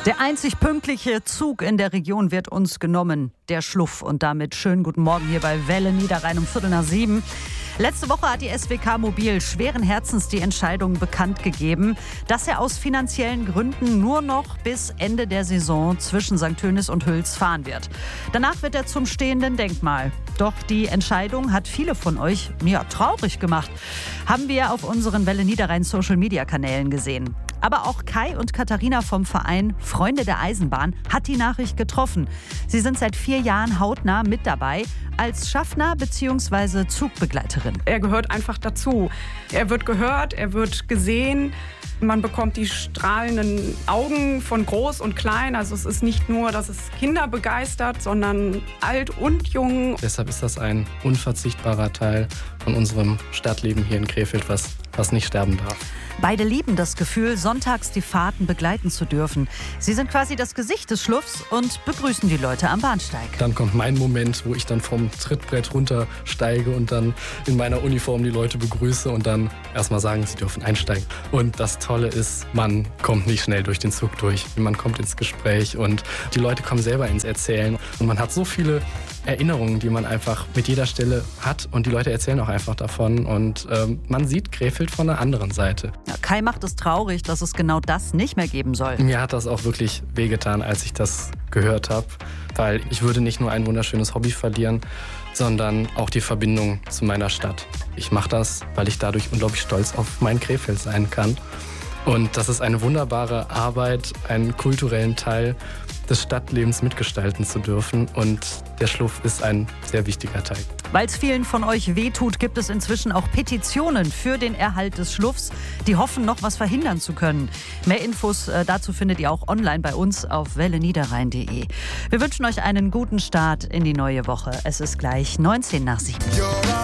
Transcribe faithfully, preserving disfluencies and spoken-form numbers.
Der einzig pünktliche Zug in der Region wird uns genommen, der Schluff. Und damit schönen guten Morgen hier bei Welle Niederrhein um Viertel nach sieben. Letzte Woche hat die S W K Mobil schweren Herzens die Entscheidung bekannt gegeben, dass er aus finanziellen Gründen nur noch bis Ende der Saison zwischen Sankt Tönis und Hüls fahren wird. Danach wird er zum stehenden Denkmal. Doch die Entscheidung hat viele von euch ja, traurig gemacht. Haben wir auf unseren Welle Niederrhein Social Media Kanälen gesehen. Aber auch Kai und Katharina vom Verein Freunde der Eisenbahn hat die Nachricht getroffen. Sie sind seit vier Jahren hautnah mit dabei als Schaffner bzw. Zugbegleiterin. Er gehört einfach dazu. Er wird gehört, er wird gesehen. Man bekommt die strahlenden Augen von groß und klein. Also es ist nicht nur, dass es Kinder begeistert, sondern alt und jung. Deshalb ist das ein unverzichtbarer Teil von unserem Stadtleben hier in Krefeld, was, was nicht sterben darf. Beide lieben das Gefühl, sonntags die Fahrten begleiten zu dürfen. Sie sind quasi das Gesicht des Schluffs und begrüßen die Leute am Bahnsteig. Dann kommt mein Moment, wo ich dann vom Trittbrett runtersteige und dann in meiner Uniform die Leute begrüße und dann erstmal sagen, sie dürfen einsteigen. Und das Tolle ist, man kommt nicht schnell durch den Zug durch. Man kommt ins Gespräch und die Leute kommen selber ins Erzählen. Und man hat so viele Erinnerungen, die man einfach mit jeder Stelle hat und die Leute erzählen auch einfach davon und ähm, man sieht Krefeld von der anderen Seite. Ja, Kai macht es traurig, dass es genau das nicht mehr geben soll. Mir hat das auch wirklich wehgetan, als ich das gehört habe, weil ich würde nicht nur ein wunderschönes Hobby verlieren, sondern auch die Verbindung zu meiner Stadt. Ich mache das, weil ich dadurch unglaublich stolz auf mein Krefeld sein kann. Und das ist eine wunderbare Arbeit, einen kulturellen Teil des Stadtlebens mitgestalten zu dürfen. Und der Schluff ist ein sehr wichtiger Teil. Weil es vielen von euch wehtut, gibt es inzwischen auch Petitionen für den Erhalt des Schluffs. Die hoffen, noch was verhindern zu können. Mehr Infos äh, dazu findet ihr auch online bei uns auf welle niederrhein punkt de. Wir wünschen euch einen guten Start in die neue Woche. Es ist gleich neunzehn nach sieben.